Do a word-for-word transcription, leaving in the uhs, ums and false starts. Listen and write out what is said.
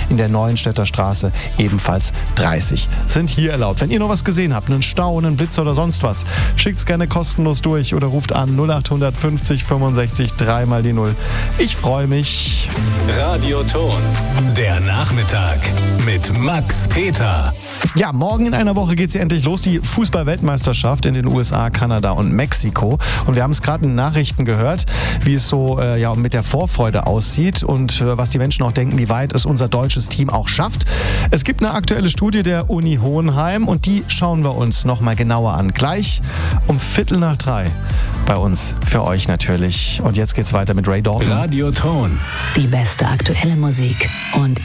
in der Neuenstädter Straße ebenfalls dreißig sind hier erlaubt. Wenn ihr noch was gesehen habt, einen Stau, einen Blitz oder sonst was, schickt's gerne kostenlos durch oder ruft an null acht fünfzig fünfundsechzig drei mal die null. Ich freue mich. Radioton, der Nachmittag mit Max Peter. Ja, morgen in einer Woche geht's hier endlich los, die Fußball-Weltmeisterschaft in den U S A, Kanada und Mexiko. Und wir haben es gerade in den Nachrichten gehört, wie es so äh, ja, mit der Vorfreude aussieht und äh, was die Menschen auch denken, wie weit es unser deutsches Team auch schafft. Es gibt eine aktuelle Studie der Uni Hohenheim und die schauen wir uns nochmal genauer an. Gleich um Viertel nach drei bei uns, für euch natürlich. Und jetzt geht's weiter mit Ray Dalton. Radioton. Die beste aktuelle Musik und